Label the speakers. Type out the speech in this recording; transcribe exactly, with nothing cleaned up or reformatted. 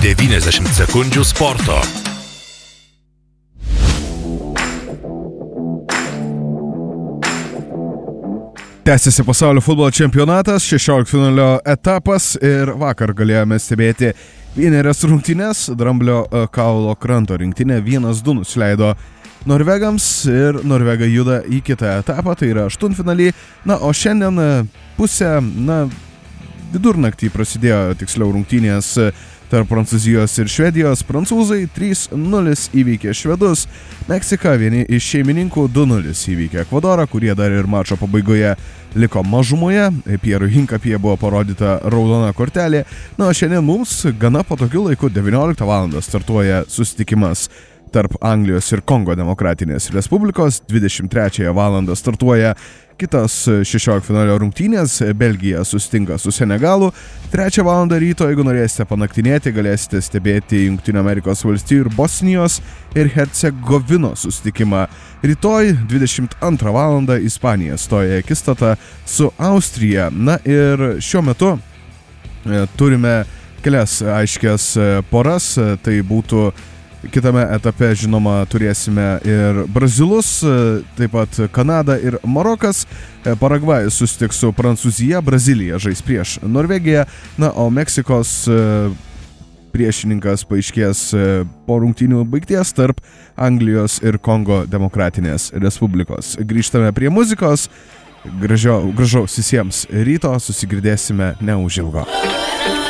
Speaker 1: devyniasdešimt sekundžių sporto.
Speaker 2: Tęsiasi pasaulio futbolo čempionatas, šešioliktfinalio etapas ir vakar galėjome stebėti vienerias rungtynes. Dramblio kaulo kranto rinktinė vienas du nusileido norvegams ir norvegai juda į kitą etapą, tai yra aštuntfinalį. Na, o šiandien pusę, na, vidurnaktį prasidėjo tiksliau rungtynės tarp Prancūzijos ir Švedijos. Prancūzai trys nulis įveikė švedus. Meksika vieni iš šeimininkų du nulis įveikė Ekvadorą, kurie dar ir mačo pabaigoje liko mažumoje. Pierui Hinkapie buvo parodyta raudona kortelė. Na, o šiandien mums gana patogiu laiku devynioliktą valandą startuoja susitikimas tarp Anglijos ir Kongo Demokratinės Respublikos. dvidešimt trečiąją valandą startuoja kitas šešioliktfinalio rungtynės. Belgija susitinka su Senegalu. trečią valandą ryto, jeigu norėsite panaktinėti, galėsite stebėti Jungtinių Amerikos valstijų ir Bosnijos ir Hercegovinos susitikimą. Rytoj dvidešimt antrą valandą Ispanija stoja akistata su Austrija. Na ir šiuo metu e, turime kelias aiškias poras. Tai būtų kitame etape, žinoma, turėsime ir Brazilus, taip pat Kanada ir Marokas. Paragvajus susitiks su Prancūzija, Brazilija žais prieš Norvegiją. Na, o Meksikos priešininkas paaiškės po rungtynių baigties tarp Anglijos ir Kongo Demokratinės Respublikos. Grįžtame prie muzikos. Gražio, gražaus visiems ryto, susigirdėsime neužilgo.